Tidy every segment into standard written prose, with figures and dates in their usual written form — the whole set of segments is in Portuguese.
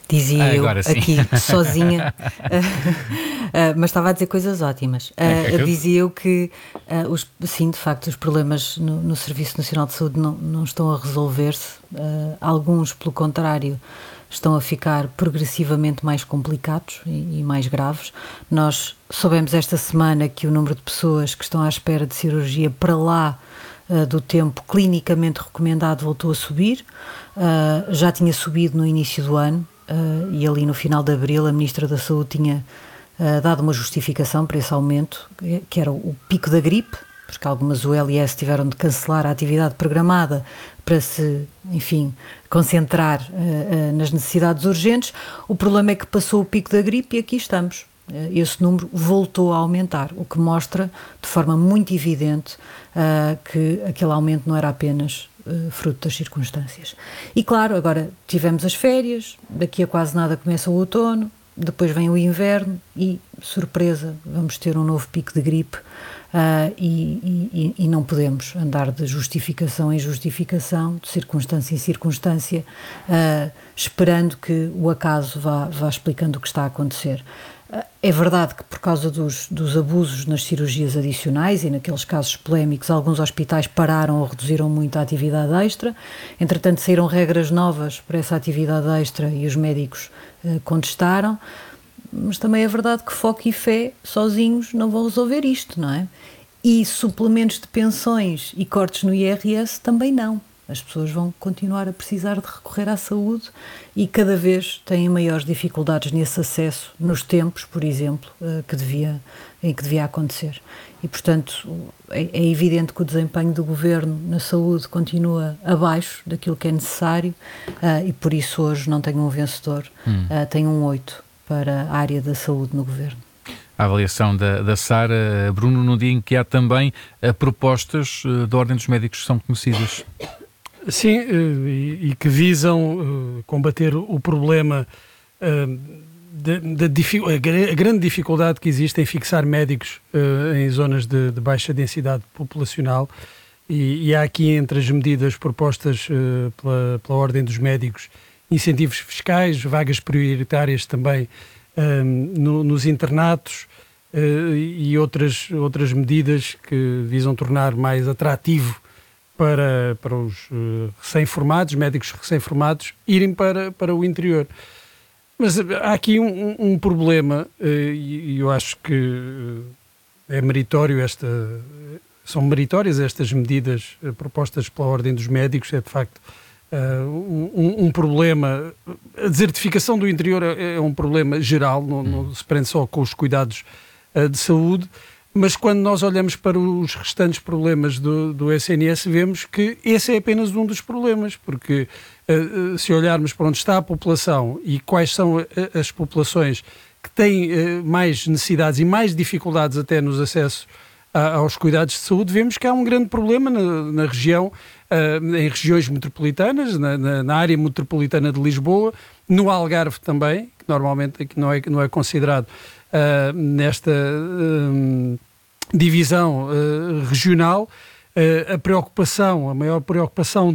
Dizia eu Agora sim. aqui sozinha, mas estava a dizer coisas ótimas. Dizia eu que, sim, de facto, os problemas no Serviço Nacional de Saúde não estão a resolver-se. Alguns, pelo contrário, estão a ficar progressivamente mais complicados e mais graves. Nós soubemos esta semana que o número de pessoas que estão à espera de cirurgia para lá do tempo clinicamente recomendado voltou a subir. Já tinha subido no início do ano. E ali no final de abril a Ministra da Saúde tinha dado uma justificação para esse aumento, que era o pico da gripe, porque algumas ULS tiveram de cancelar a atividade programada para se, enfim, concentrar nas necessidades urgentes. O problema é que passou o pico da gripe e aqui estamos. Esse número voltou a aumentar, o que mostra de forma muito evidente que aquele aumento não era apenas fruto das circunstâncias. E claro, agora tivemos as férias, daqui a quase nada começa o outono, depois vem o inverno e, surpresa, vamos ter um novo pico de gripe e não podemos andar de justificação em justificação, de circunstância em circunstância, esperando que o acaso vá explicando o que está a acontecer. É verdade que por causa dos abusos nas cirurgias adicionais e naqueles casos polémicos, alguns hospitais pararam ou reduziram muito a atividade extra. Entretanto, saíram regras novas para essa atividade extra e os médicos contestaram. Mas também é verdade que foco e fé sozinhos não vão resolver isto, não é? E suplementos de pensões e cortes no IRS também não. As pessoas vão continuar a precisar de recorrer à saúde e cada vez têm maiores dificuldades nesse acesso, nos tempos, por exemplo, em que devia acontecer. E, portanto, é evidente que o desempenho do Governo na saúde continua abaixo daquilo que é necessário e por isso hoje não tenho um vencedor, tenho um 8 para a área da saúde no Governo. A avaliação da Sara, Bruno, no dia em que há também propostas da Ordem dos Médicos que são conhecidas. Sim, e que visam combater o problema, a grande dificuldade que existe em fixar médicos em zonas de baixa densidade populacional e há aqui entre as medidas propostas pela Ordem dos Médicos incentivos fiscais, vagas prioritárias também nos internatos e outras medidas que visam tornar mais atrativo para os recém-formados, médicos recém-formados, irem para o interior. Mas há aqui um problema, e eu acho que é meritório são meritórias estas medidas propostas pela Ordem dos Médicos, é de facto um problema. A desertificação do interior é um problema geral, não se prende só com os cuidados de saúde. Mas quando nós olhamos para os restantes problemas do SNS, vemos que esse é apenas um dos problemas, porque se olharmos para onde está a população e quais são as populações que têm mais necessidades e mais dificuldades até nos acessos aos cuidados de saúde, vemos que há um grande problema na região, em regiões metropolitanas, na área metropolitana de Lisboa, no Algarve também, que normalmente aqui não é considerado nesta divisão regional. A maior preocupação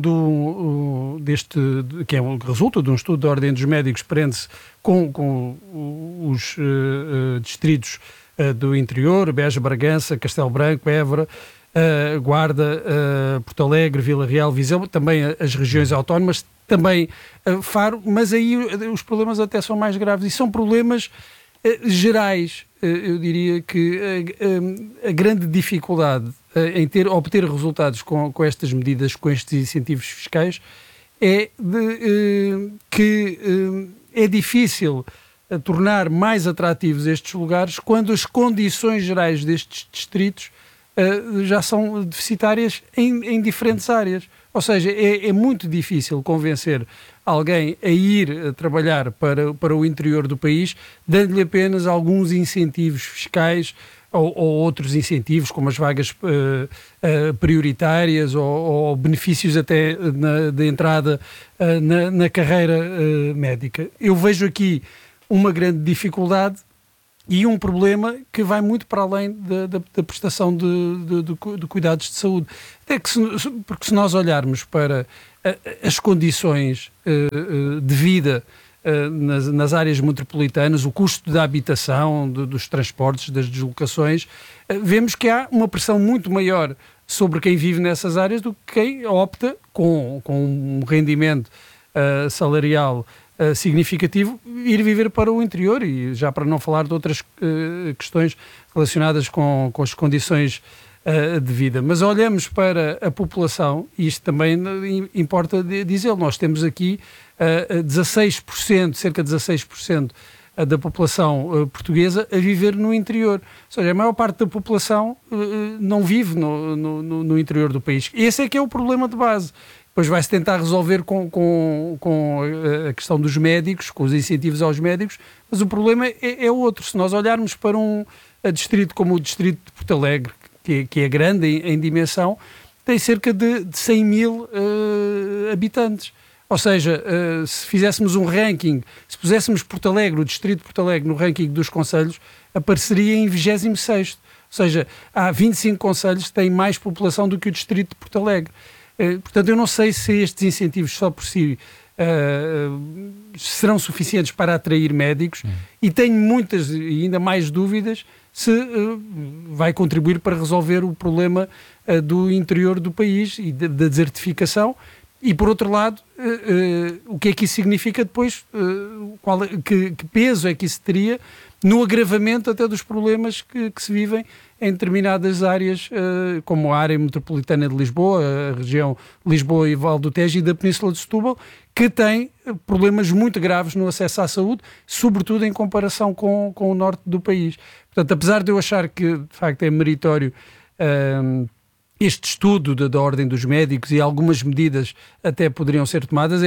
que resulta de um estudo da Ordem dos Médicos, prende-se com os distritos do interior, Beja, Bragança, Castelo Branco, Évora, Guarda, Porto Alegre, Vila Real, Viseu, também as regiões autónomas, também Faro, mas aí os problemas até são mais graves e são problemas gerais. Eu diria que a grande dificuldade em obter resultados com estas medidas, com estes incentivos fiscais, é que é difícil tornar mais atrativos estes lugares quando as condições gerais destes distritos já são deficitárias em diferentes áreas. Ou seja, é muito difícil convencer alguém a ir trabalhar para o interior do país, dando-lhe apenas alguns incentivos fiscais ou outros incentivos, como as vagas prioritárias ou benefícios até de entrada na carreira médica. Eu vejo aqui uma grande dificuldade e um problema que vai muito para além da prestação de cuidados de saúde. Porque se nós olharmos para as condições de vida nas áreas metropolitanas, o custo da habitação, dos transportes, das deslocações, vemos que há uma pressão muito maior sobre quem vive nessas áreas do que quem opta com um rendimento salarial significativo ir viver para o interior, e já para não falar de outras questões relacionadas com as condições de vida. Mas olhamos para a população, e isto também importa dizer, nós temos aqui 16%, cerca de 16% da população portuguesa a viver no interior. Ou seja, a maior parte da população não vive no interior do país. Esse é que é o problema de base. Depois vai-se tentar resolver com a questão dos médicos, com os incentivos aos médicos, mas o problema é outro. Se nós olharmos para um distrito como o distrito de Porto Alegre, que é grande em dimensão, tem cerca de 100 mil habitantes. Ou seja, se fizéssemos um ranking, se puséssemos Porto Alegre, o distrito de Porto Alegre, no ranking dos concelhos, apareceria em 26º. Ou seja, há 25 concelhos que têm mais população do que o distrito de Porto Alegre. Portanto, eu não sei se estes incentivos só por si serão suficientes para atrair médicos, e tenho muitas e ainda mais dúvidas se vai contribuir para resolver o problema do interior do país e da desertificação. E, por outro lado, o que é que isso significa depois? Que peso é que isso teria no agravamento até dos problemas que se vivem em determinadas áreas, como a área metropolitana de Lisboa, a região Lisboa e Val do Tejo e da Península de Setúbal, que tem problemas muito graves no acesso à saúde, sobretudo em comparação com o norte do país. Portanto, apesar de eu achar que, de facto, é meritório este estudo da Ordem dos Médicos, e algumas medidas até poderiam ser tomadas,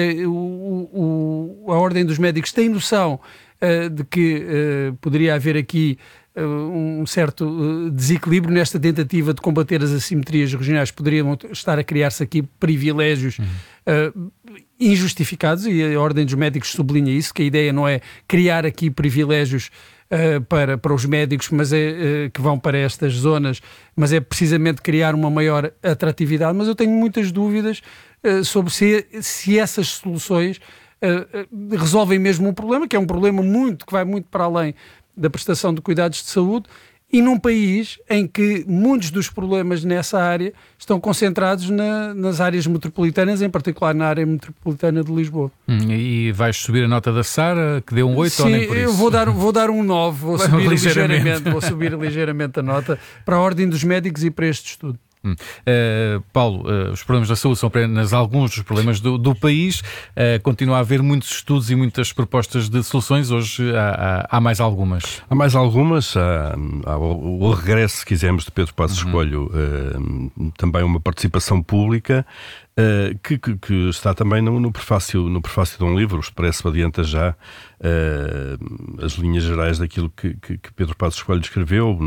a Ordem dos Médicos tem noção de que poderia haver aqui um certo desequilíbrio nesta tentativa de combater as assimetrias regionais. Poderiam estar a criar-se aqui privilégios injustificados, e a Ordem dos Médicos sublinha isso, que a ideia não é criar aqui privilégios para os médicos, mas que vão para estas zonas, mas é precisamente criar uma maior atratividade. Mas eu tenho muitas dúvidas sobre se essas soluções resolvem mesmo um problema, que é um problema que vai muito para além da prestação de cuidados de saúde, e num país em que muitos dos problemas nessa área estão concentrados nas áreas metropolitanas, em particular na área metropolitana de Lisboa. E vais subir a nota da Sara, que deu um 8, ou nem por isso? Sim, eu vou dar um 9, vou subir ligeiramente a nota para a Ordem dos Médicos e para este estudo. Paulo, os problemas da saúde são apenas alguns dos problemas do país. Continua a haver muitos estudos e muitas propostas de soluções. Hoje há mais algumas. Há mais algumas. Há o regresso, se quisermos, de Pedro Passos Coelho, também uma participação pública, que está também no prefácio de um livro. O Expresso adianta já as linhas gerais daquilo que Pedro Passos Coelho escreveu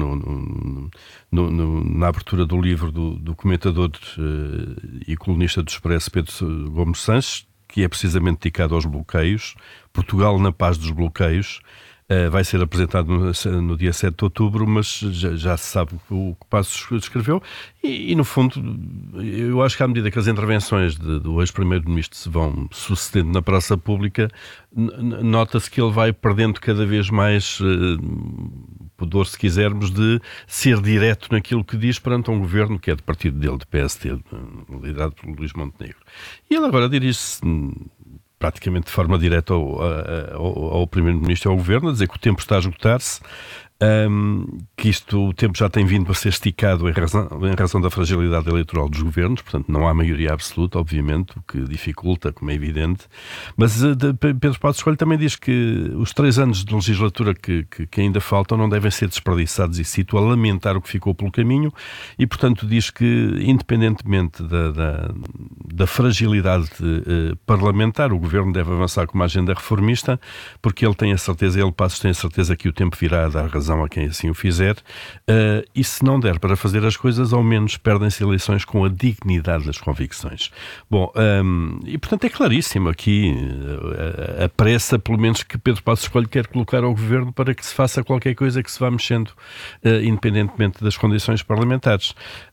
na abertura do livro do comentador e colunista do Expresso, Pedro Gomes Sanches, que é precisamente dedicado aos bloqueios. Portugal na paz dos bloqueios. Vai ser apresentado no dia 7 de outubro, mas já se sabe o que Passos escreveu, e no fundo eu acho que à medida que as intervenções do ex-primeiro-ministro se vão sucedendo na praça pública, nota-se que ele vai perdendo cada vez mais pudor, se quisermos, de ser direto naquilo que diz perante um governo que é do partido dele, de PSD, liderado por Luís Montenegro. E ele agora dirige-se praticamente de forma direta ao Primeiro-Ministro e ao Governo, a dizer que o tempo está a esgotar-se, que o tempo já tem vindo a ser esticado em razão da fragilidade eleitoral dos governos, portanto não há maioria absoluta, obviamente, o que dificulta, como é evidente, mas Pedro Passos Coelho também diz que os 3 anos de legislatura que ainda faltam não devem ser desperdiçados, e cito, a lamentar o que ficou pelo caminho, e portanto diz que, independentemente da fragilidade parlamentar, o Governo deve avançar com uma agenda reformista, porque ele Passos tem a certeza que o tempo virá a dar razão a quem assim o fizer, e se não der para fazer as coisas, ao menos perdem-se eleições com a dignidade das convicções. Bom, e portanto é claríssimo aqui a pressa, pelo menos, que Pedro Passos Coelho quer colocar ao Governo para que se faça qualquer coisa que se vá mexendo, independentemente das condições parlamentares.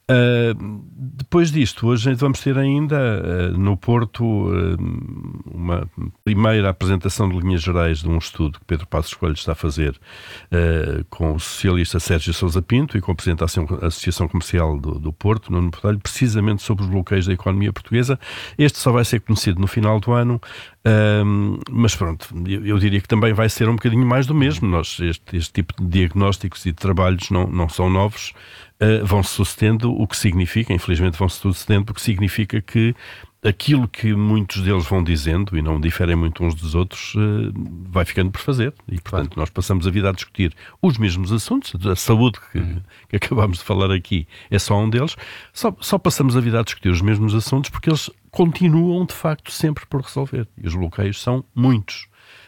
Depois disto, hoje vamos ter ainda no Porto uma primeira apresentação de linhas gerais de um estudo que Pedro Passos Coelho está a fazer com o socialista Sérgio Sousa Pinto e com o presidente da Associação Comercial do Porto, Nuno Botelho, precisamente sobre os bloqueios da economia portuguesa. Este só vai ser conhecido no final do ano, mas pronto, eu diria que também vai ser um bocadinho mais do mesmo. Este tipo de diagnósticos e de trabalhos não são novos. Vão-se sucedendo, o que significa, infelizmente vão-se sucedendo, o que significa que aquilo que muitos deles vão dizendo, e não diferem muito uns dos outros, vai ficando por fazer. E, portanto, nós passamos a vida a discutir os mesmos assuntos. A saúde que acabámos de falar aqui é só um deles. Só passamos a vida a discutir os mesmos assuntos porque eles continuam, de facto, sempre por resolver. E os bloqueios são muitos.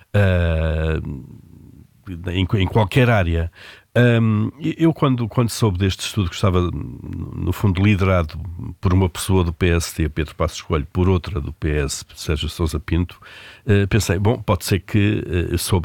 Em qualquer área. Eu, quando soube deste estudo, que estava, no fundo, liderado por uma pessoa do PST, Pedro Passos Coelho, por outra do PS, Sérgio Sousa Pinto, pensei, bom, pode ser que, sob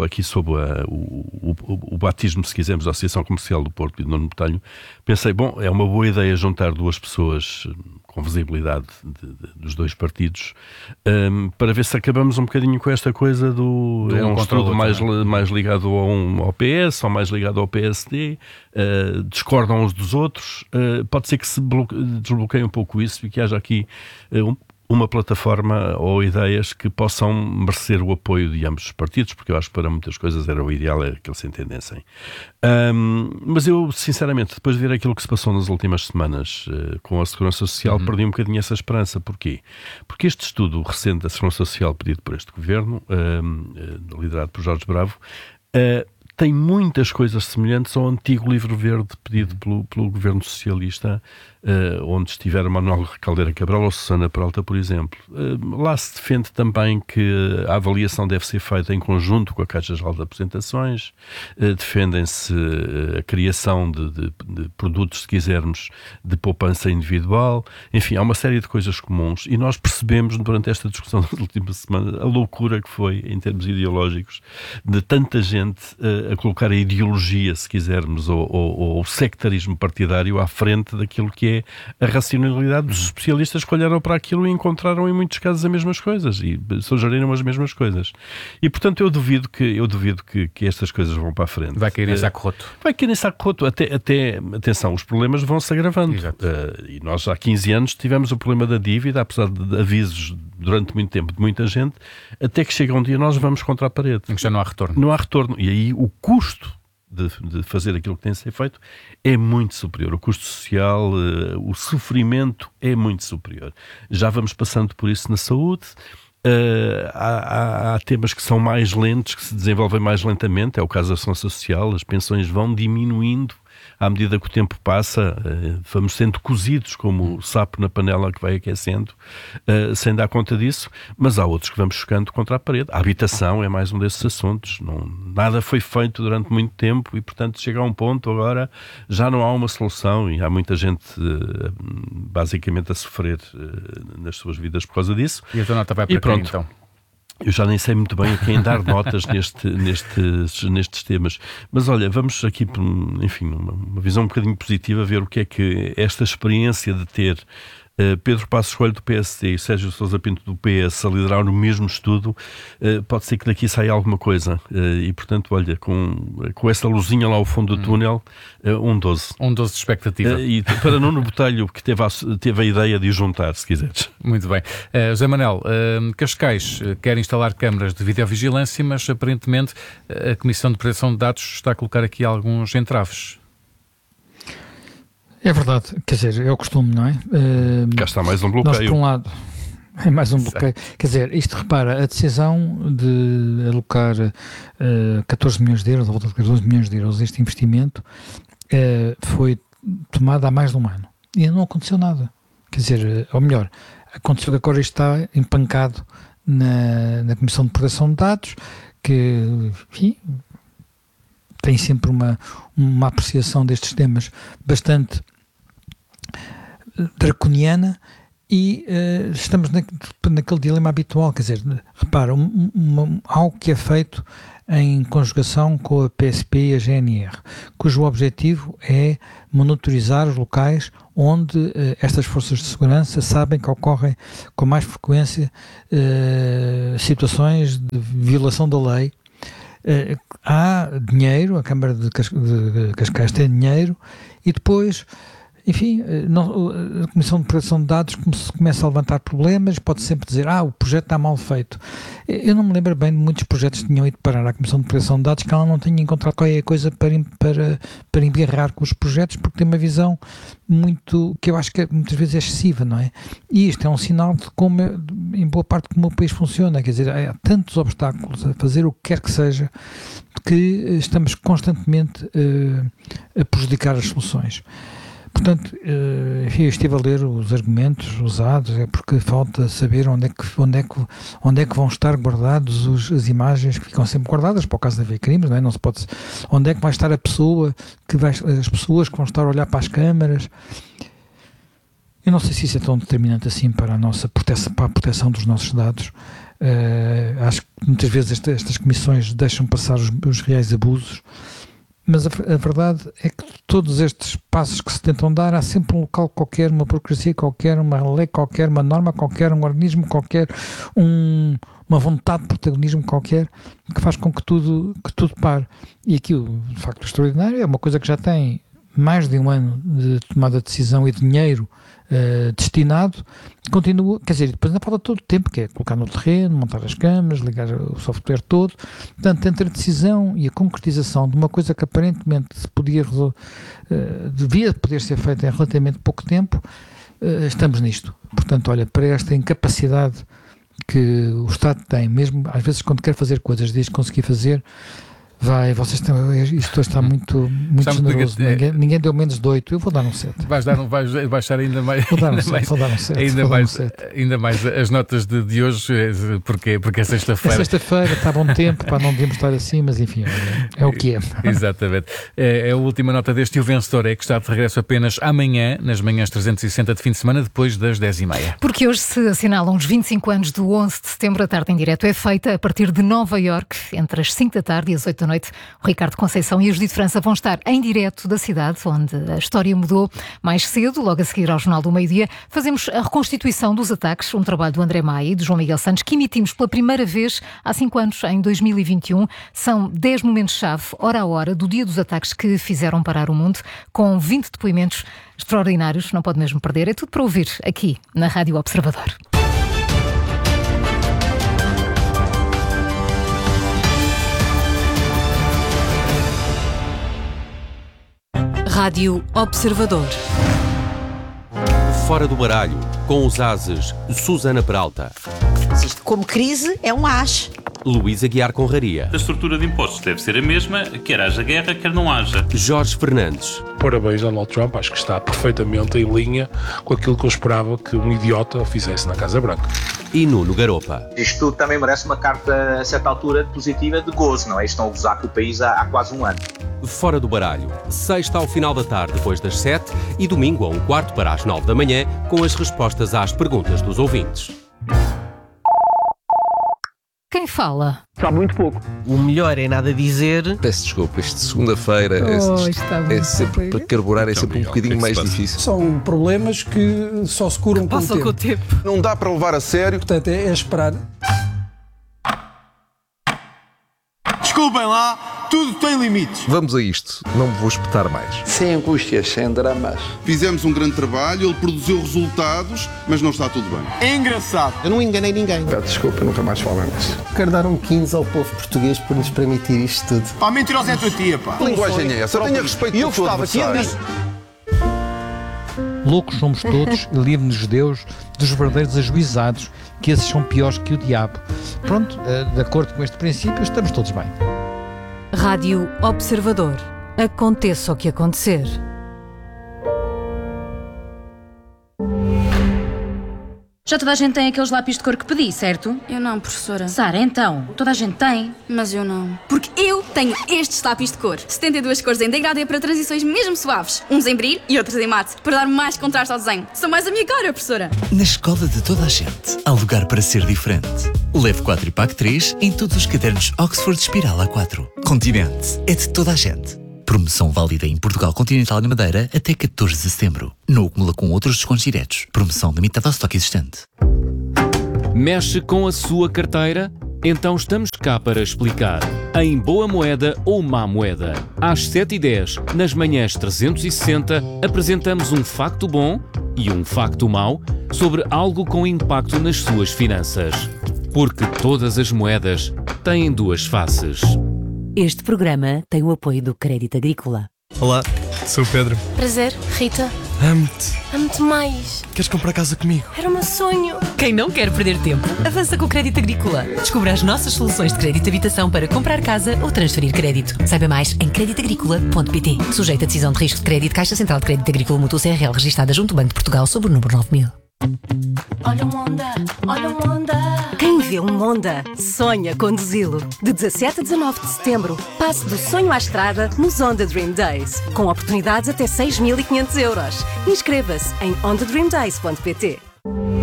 o batismo, se quisermos, da Associação Comercial do Porto e do Nuno Botelho, pensei, bom, é uma boa ideia juntar duas pessoas com visibilidade dos dois partidos, para ver se acabamos um bocadinho com esta coisa do é um estudo mais ligado ao PS ou mais ligado ao PSD, discordam uns dos outros, pode ser que se desbloqueie um pouco isso e que haja aqui uma plataforma ou ideias que possam merecer o apoio de ambos os partidos, porque eu acho que para muitas coisas era o ideal que eles se entendessem. Mas eu, sinceramente, depois de ver aquilo que se passou nas últimas semanas com a Segurança Social, perdi um bocadinho essa esperança. Porquê? Porque este estudo recente da Segurança Social pedido por este governo, liderado por Jorge Bravo, tem muitas coisas semelhantes ao antigo livro verde pedido pelo governo socialista, onde estiver Manuel Caldeira Cabral ou Susana Peralta, por exemplo. Lá se defende também que a avaliação deve ser feita em conjunto com a Caixa Geral de Apresentações, defendem-se a criação de produtos, se quisermos, de poupança individual. Enfim, há uma série de coisas comuns e nós percebemos durante esta discussão das últimas semanas a loucura que foi, em termos ideológicos, de tanta gente a colocar a ideologia, se quisermos, ou o sectarismo partidário à frente daquilo que é a racionalidade dos especialistas que olharam para aquilo e encontraram em muitos casos as mesmas coisas e sugeriram as mesmas coisas. E, portanto, eu duvido que estas coisas vão para a frente. Vai cair em saco roto. Vai cair em saco roto. Até, atenção, os problemas vão-se agravando. E nós há 15 anos tivemos o problema da dívida, apesar de avisos durante muito tempo de muita gente, até que chega um dia nós vamos contra a parede. Em que já não há retorno. Não há retorno. E aí o custo de fazer aquilo que tem de ser feito é muito superior. O custo social, o sofrimento é muito superior. Já vamos passando por isso na saúde. Há temas que são mais lentos, que se desenvolvem mais lentamente. É o caso da ação social. As pensões vão diminuindo à medida que o tempo passa, vamos sendo cozidos como o sapo na panela que vai aquecendo, sem dar conta disso, mas há outros que vamos chocando contra a parede. A habitação é mais um desses assuntos. Nada foi feito durante muito tempo e, portanto, chega a um ponto agora já não há uma solução e há muita gente basicamente a sofrer nas suas vidas por causa disso. E a tua nota vai para quem, então? Eu já nem sei muito bem a quem dar notas nestes temas. Mas olha, vamos aqui, enfim, uma visão um bocadinho positiva, ver o que é que esta experiência de ter Pedro Passos Coelho do PSD e Sérgio Sousa Pinto do PS a liderar no mesmo estudo, pode ser que daqui saia alguma coisa. E, portanto, olha, com essa luzinha lá ao fundo do túnel, um 12. Um 12 de expectativa. E para Nuno Botelho, que teve a ideia de juntar, se quiseres. Muito bem. José Manuel, Cascais quer instalar câmaras de videovigilância, mas aparentemente a Comissão de Proteção de Dados está a colocar aqui alguns entraves. É verdade, quer dizer, é o costume, não é? Cá está mais um bloqueio. Nós, por um lado, é mais um bloqueio. Quer dizer, isto, repara, a decisão de alocar 14 milhões de euros, ou 12 milhões de euros, este investimento, foi tomada há mais de um ano. E ainda não aconteceu nada. Quer dizer, ou melhor, aconteceu que agora está empancado na Comissão de Proteção de Dados, que, enfim, tem sempre uma apreciação destes temas bastante draconiana e estamos naquele dilema habitual, quer dizer, repara, algo que é feito em conjugação com a PSP e a GNR, cujo objetivo é monitorizar os locais onde estas forças de segurança sabem que ocorrem com mais frequência situações de violação da lei. Há dinheiro, a Câmara de Cascais tem dinheiro, e depois, enfim, a Comissão de Proteção de Dados começa a levantar problemas, pode sempre dizer, o projeto está mal feito. Eu não me lembro bem de muitos projetos que tinham ido parar à Comissão de Proteção de Dados que ela não tenha encontrado qualquer coisa para embirrar com os projetos, porque tem uma visão que eu acho que muitas vezes é excessiva, não é? E isto é um sinal de como, em boa parte, como o país funciona, quer dizer, há tantos obstáculos a fazer o que quer que seja, que estamos constantemente a prejudicar as soluções. Portanto, enfim, eu estive a ler os argumentos usados, é porque falta saber onde é que vão estar guardados as imagens que ficam sempre guardadas, para o caso de haver crimes, não é? Não se pode, onde é que vai estar as pessoas que vão estar a olhar para as câmaras. Eu não sei se isso é tão determinante assim para a nossa proteção, para a proteção dos nossos dados. Acho que muitas vezes estas comissões deixam passar os reais abusos. Mas a verdade é que todos estes passos que se tentam dar, há sempre um local qualquer, uma burocracia qualquer, uma lei qualquer, uma norma qualquer, um organismo qualquer, uma vontade de protagonismo qualquer, que faz com que tudo pare. E aqui, de facto, o extraordinário é uma coisa que já tem mais de um ano de tomada de decisão e de dinheiro destinado, continua, quer dizer, depois ainda falta todo o tempo, que é colocar no terreno, montar as câmaras, ligar o software todo. Portanto, entre a decisão e a concretização de uma coisa que aparentemente devia poder ser feita em relativamente pouco tempo, estamos nisto. Portanto, olha, para esta incapacidade que o Estado tem, mesmo às vezes quando quer fazer coisas, diz que conseguir fazer, isto está muito generoso. Ninguém deu menos de 8. Eu vou dar um 7. Vais baixar ainda mais. Vou dar um 7. Ainda mais as notas de hoje, porque é sexta-feira. É sexta-feira, está bom tempo, para não devemos estar assim, mas enfim, é o que é. Exatamente. É a última nota deste, e o vencedor é que está de regresso apenas amanhã, nas manhãs 360 de fim de semana, depois das 10h30. Porque hoje se assinalam os 25 anos do 11 de setembro. A tarde em direto é feita a partir de Nova Iorque, entre as 5 da tarde e as 8 da noite. O Ricardo Conceição e a Judite França vão estar em direto da cidade, onde a história mudou. Mais cedo, logo a seguir ao Jornal do Meio-Dia, fazemos a reconstituição dos ataques, um trabalho do André Maia e do João Miguel Santos, que emitimos pela primeira vez há 5 anos, em 2021. São 10 momentos-chave, hora a hora, do dia dos ataques que fizeram parar o mundo, com 20 depoimentos extraordinários, não pode mesmo perder. É tudo para ouvir aqui, na Rádio Observador. Rádio Observador. Fora do baralho, com os ases Susana Peralta. Isto, como crise, é um as. Luís Aguiar Conraria. A estrutura de impostos deve ser a mesma, quer haja guerra, quer não haja. Jorge Fernandes. Parabéns, Donald Trump. Acho que está perfeitamente em linha com aquilo que eu esperava que um idiota fizesse na Casa Branca. E Nuno Garopa. Isto também merece uma carta, a certa altura, positiva de gozo, não é? Estão a gozar com o país há quase um ano. Fora do baralho. Sexta ao final da tarde, depois das 7, e domingo a 1/4 para as 9 da manhã, com as respostas às perguntas dos ouvintes. Quem fala? Sabe muito pouco. O melhor é nada dizer. Peço desculpa, isto de segunda-feira é sempre para carburar, é sempre um bocadinho mais difícil. São problemas que só se curam com o tempo. Não dá para levar a sério. Portanto, é esperar. Desculpem lá, tudo tem limites. Vamos a isto, não me vou espetar mais. Sem angústias, sem dramas. Fizemos um grande trabalho, ele produziu resultados, mas não está tudo bem. É engraçado. Eu não enganei ninguém. Peço desculpa, nunca mais falamos. Quero dar um 15 ao povo português por nos permitir isto tudo. Pá, mentirosa é a tua tia, pá. Que linguagem é essa? Tenha respeito por todo adversário. Loucos somos todos e livre-nos Deus dos verdadeiros ajuizados, que esses são piores que o diabo. Pronto, de acordo com este princípio, estamos todos bem. Rádio Observador. Aconteça o que acontecer. Já toda a gente tem aqueles lápis de cor que pedi, certo? Eu não, professora. Sara, então, toda a gente tem. Mas eu não. Porque eu tenho estes lápis de cor. 72 cores em degradê para transições mesmo suaves. Uns em brilho e outros em mate, para dar mais contraste ao desenho. São mais a minha cara, professora. Na escola de toda a gente, há lugar para ser diferente. Leve 4 e pague 3 em todos os cadernos Oxford Espiral A4. Continente é de toda a gente. Promoção válida em Portugal Continental e na Madeira até 14 de setembro. Não acumula com outros descontos diretos. Promoção limitada ao estoque existente. Mexe com a sua carteira? Então estamos cá para explicar. Em Boa Moeda ou Má Moeda. Às 7h10, nas manhãs 360, apresentamos um facto bom e um facto mau sobre algo com impacto nas suas finanças. Porque todas as moedas têm duas faces. Este programa tem o apoio do Crédito Agrícola. Olá, sou o Pedro. Prazer, Rita. Amo-te. Amo-te mais. Queres comprar casa comigo? Era o meu sonho. Quem não quer perder tempo, avança com o Crédito Agrícola. Descubra as nossas soluções de crédito de habitação para comprar casa ou transferir crédito. Saiba mais em creditagricola.pt. Sujeito a decisão de risco de crédito, Caixa Central de Crédito Agrícola Mútuo CRL, registada junto ao Banco de Portugal sob o número 9000. Olha o Honda, olha o Honda. Quem vê um Honda, sonha conduzi-lo. De 17 a 19 de setembro, passe do sonho à estrada nos Honda Dream Days, com oportunidades até 6.500 euros. Inscreva-se em hondadreamdays.pt.